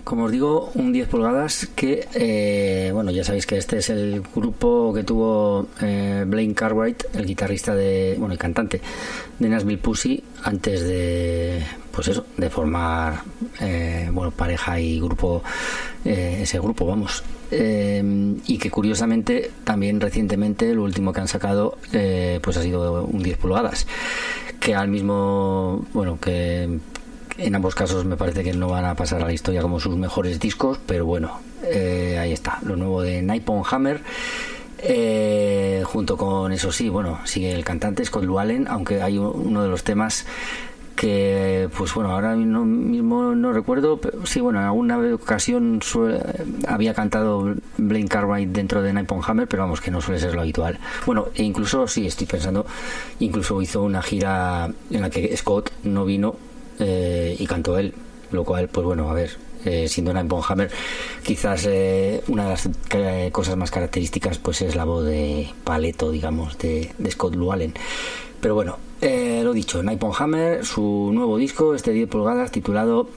como os digo, un 10 pulgadas que, bueno, ya sabéis que este es el grupo que tuvo Blaine Cartwright, el guitarrista y cantante de Nashville Pussy, antes de, pues eso, de formar, pareja y grupo, ese grupo, vamos. Y que curiosamente, también recientemente, lo último que han sacado, pues ha sido un 10 pulgadas, que al mismo, que en ambos casos me parece que no van a pasar a la historia como sus mejores discos, pero bueno, ahí está, lo nuevo de Nippon Hammer, junto con, eso sí, sigue el cantante Scott Llewellyn, aunque hay uno de los temas que, pues ahora mismo no recuerdo, pero sí, en alguna ocasión había cantado Blaine Cartwright dentro de Nippon Hammer, pero vamos, que no suele ser lo habitual. E incluso, sí, estoy pensando, incluso hizo una gira en la que Scott no vino, y cantó él, lo cual, pues a ver, siendo Nippon Hammer, quizás una de las cosas más características pues es la voz de paleto, digamos, de Scott Llewellyn. Pero lo dicho, Nippon Hammer, su nuevo disco, este 10 pulgadas, titulado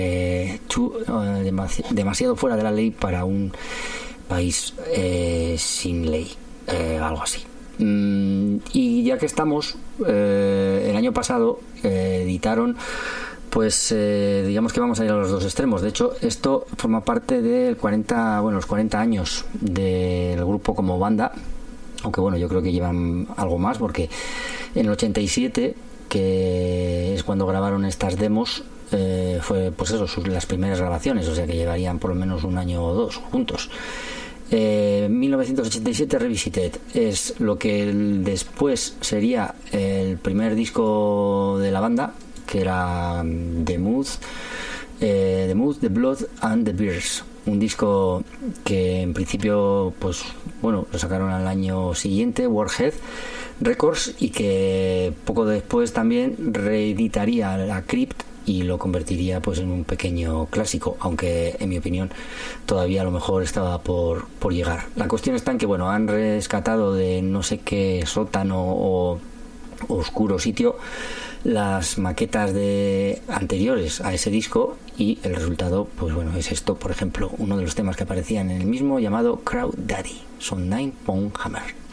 demasiado fuera de la ley para un país sin ley, algo así. Y ya que estamos, el año pasado editaron, pues digamos que vamos a ir a los dos extremos. De hecho, esto forma parte del los 40 años del grupo como banda, aunque yo creo que llevan algo más, porque en el 87, que es cuando grabaron estas demos, fue pues eso, las primeras grabaciones, o sea que llevarían por lo menos un año o dos juntos. 1987 Revisited es lo que después sería el primer disco de la banda, que era The Mood, The Blood and the Beers, un disco que en principio pues lo sacaron al año siguiente, Warhead Records, y que poco después también reeditaría la Crypt y lo convertiría pues en un pequeño clásico, aunque en mi opinión todavía a lo mejor estaba por llegar. La cuestión está en que han rescatado de no sé qué sótano o oscuro sitio las maquetas anteriores a ese disco, y el resultado pues es esto, por ejemplo, uno de los temas que aparecían en el mismo, llamado Crowd Daddy. Son Nippon Hammer.